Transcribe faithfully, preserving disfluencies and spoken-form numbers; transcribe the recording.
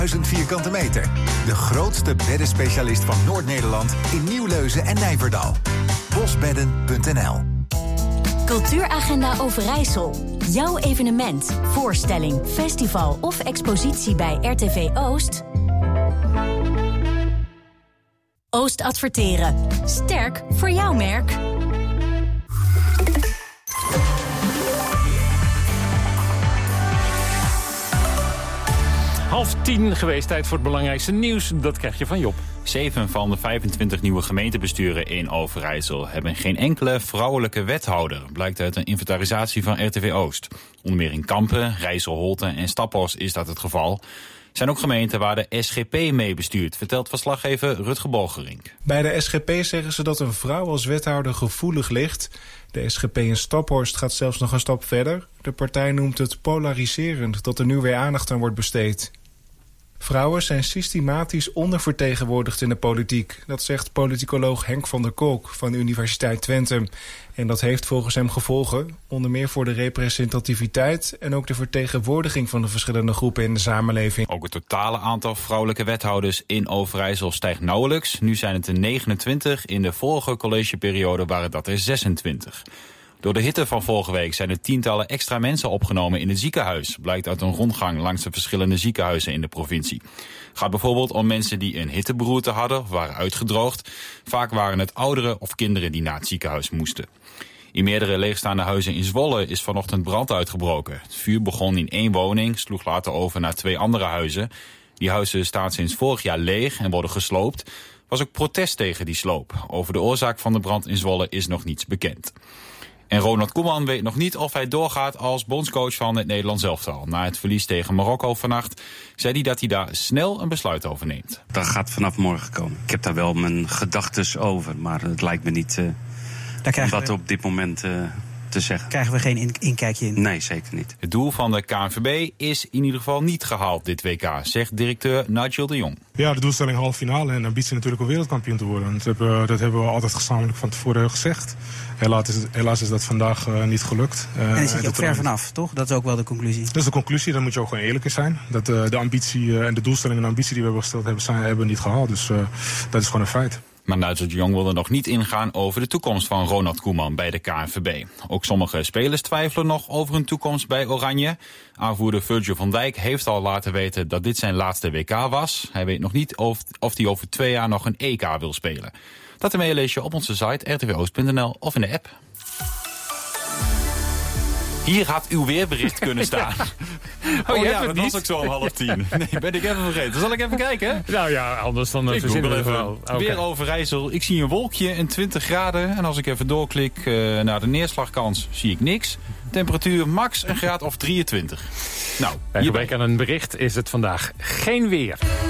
duizend vierkante meter. De grootste beddenspecialist van Noord-Nederland in Nieuwleuzen en Nijverdal. bosbedden punt n l. Cultuuragenda Overijssel. Jouw evenement, voorstelling, festival of expositie bij R T V Oost? Oost Adverteren. Sterk voor jouw merk. Half tien geweest, tijd voor het belangrijkste nieuws. Dat krijg je van Job. Zeven van de vijfentwintig nieuwe gemeentebesturen in Overijssel hebben geen enkele vrouwelijke wethouder, blijkt uit een inventarisatie van R T V Oost. Onder meer in Kampen, Rijssel, Holten en Staphorst is dat het geval. Er zijn ook gemeenten waar de S G P mee bestuurt, vertelt verslaggever Rutger Borgerink. Bij de S G P zeggen ze dat een vrouw als wethouder gevoelig ligt. De S G P in Staphorst gaat zelfs nog een stap verder. De partij noemt het polariserend dat er nu weer aandacht aan wordt besteed. Vrouwen zijn systematisch ondervertegenwoordigd in de politiek. Dat zegt politicoloog Henk van der Kolk van de Universiteit Twente. En dat heeft volgens hem gevolgen, onder meer voor de representativiteit en ook de vertegenwoordiging van de verschillende groepen in de samenleving. Ook het totale aantal vrouwelijke wethouders in Overijssel stijgt nauwelijks. Nu zijn het er negenentwintig, in de vorige collegeperiode waren dat er zesentwintig. Door de hitte van vorige week zijn er tientallen extra mensen opgenomen in het ziekenhuis, blijkt uit een rondgang langs de verschillende ziekenhuizen in de provincie. Het gaat bijvoorbeeld om mensen die een hitteberoerte hadden of waren uitgedroogd. Vaak waren het ouderen of kinderen die naar het ziekenhuis moesten. In meerdere leegstaande huizen in Zwolle is vanochtend brand uitgebroken. Het vuur begon in één woning, sloeg later over naar twee andere huizen. Die huizen staan sinds vorig jaar leeg en worden gesloopt. Er was ook protest tegen die sloop. Over de oorzaak van de brand in Zwolle is nog niets bekend. En Ronald Koeman weet nog niet of hij doorgaat als bondscoach van het Nederlands elftal. Na het verlies tegen Marokko vannacht zei hij dat hij daar snel een besluit over neemt. Dat gaat vanaf morgen komen. Ik heb daar wel mijn gedachtes over, maar het lijkt me niet uh, om dat we... op dit moment uh, te zeggen. Krijgen we geen in- inkijkje in? Nee, zeker niet. Het doel van de K N V B is in ieder geval niet gehaald dit W K, zegt directeur Nigel de Jong. Ja, de doelstelling halve finale en ambitie natuurlijk om wereldkampioen te worden. Dat hebben, dat hebben we altijd gezamenlijk van tevoren gezegd. Helaas is, helaas is dat vandaag uh, niet gelukt. Uh, en daar zit je ook ver vanaf, toch? Dat is ook wel de conclusie. Dat is de conclusie, daar moet je ook gewoon eerlijk in zijn. Dat uh, de ambitie uh, en de doelstelling en de ambitie die we hebben gesteld hebben, zijn, hebben we niet gehaald. Dus uh, dat is gewoon een feit. Maar Nigel de Jong wil er nog niet ingaan over de toekomst van Ronald Koeman bij de K N V B. Ook sommige spelers twijfelen nog over hun toekomst bij Oranje. Aanvoerder Virgil van Dijk heeft al laten weten dat dit zijn laatste W K was. Hij weet nog niet of, of hij over twee jaar nog een E K wil spelen. Dat ermee lees je op onze site r t w oost punt n l of in de app. Hier had uw weerbericht kunnen staan. Oh, oh je ja, hebt het dat niet? was ook zo om half tien. Nee, ben ik even vergeten. Zal ik even kijken? Nou ja, anders dan... Ik google even. Okay. Weer Overijssel. Ik zie een wolkje en twintig graden. En als ik even doorklik uh, naar de neerslagkans, zie ik niks. Temperatuur max een graad of drieëntwintig. Nou, bij gebrek aan een bericht is het vandaag geen weer.